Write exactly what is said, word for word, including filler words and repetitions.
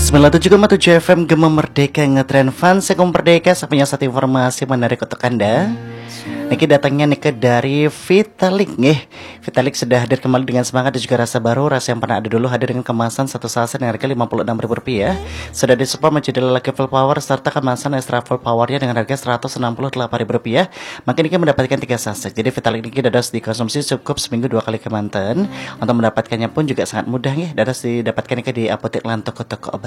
sembilan puluh tujuh koma tujuh F M Gema Merdeka ngetren fans Sekom Merdeka. Saya punya satu informasi menarik untuk Anda. Niki datangnya Niki dari Vitalik nih. Vitalik sudah hadir kembali dengan semangat dan juga rasa baru. Rasa yang pernah ada dulu hadir dengan kemasan satu saset dengan harga lima puluh enam ribu rupiah. Sudah disupport menjadi lelaki full power serta kemasan extra full powernya dengan harga seratus enam puluh delapan ribu rupiah. Maka Niki mendapatkan tiga saset. Jadi Vitalik Niki dados dikonsumsi cukup seminggu dua kali kemanten. Untuk mendapatkannya pun juga sangat mudah nih. Dados didapatkan Niki di apotek lan toko-toko obat.